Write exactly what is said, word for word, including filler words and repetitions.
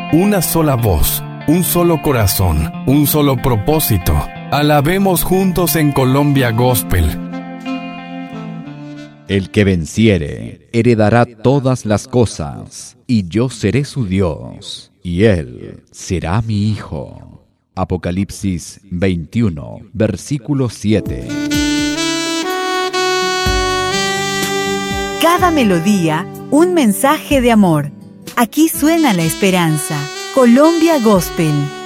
una sola voz, un solo corazón, un solo propósito. Alabemos juntos en Colombia Gospel. El que venciere heredará todas las cosas, y yo seré su Dios, y él será mi hijo. Apocalipsis veintiuno, versículo siete. Cada melodía, un mensaje de amor. Aquí suena la esperanza. Colombia Gospel.